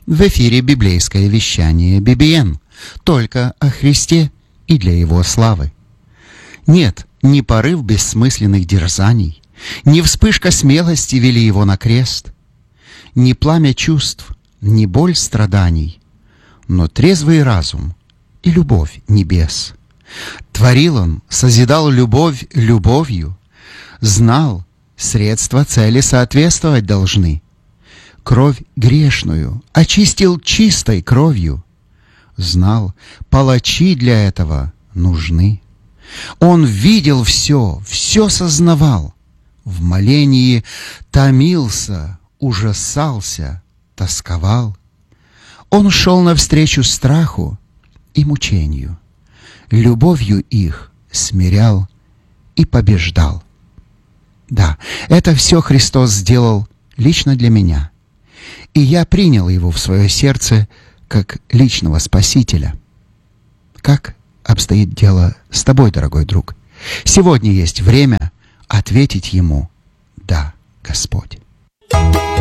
В эфире библейское вещание BBN. Только о Христе и для Его славы. Нет, не порыв бессмысленных дерзаний, не вспышка смелости вели Его на крест, не пламя чувств, не боль страданий, но трезвый разум и любовь небес. Творил Он, созидал любовь любовью, знал, средства цели соответствовать должны. Кровь грешную очистил чистой кровью. Знал, палачи для этого нужны. Он видел все сознавал. В молении томился, ужасался, тосковал. Он шел навстречу страху и мучению. Любовью их смирял и побеждал. Да, это все Христос сделал лично для меня. И я принял Его в свое сердце как личного Спасителя. Как обстоит дело с тобой, дорогой друг? Сегодня есть время ответить Ему: «Да, Господь».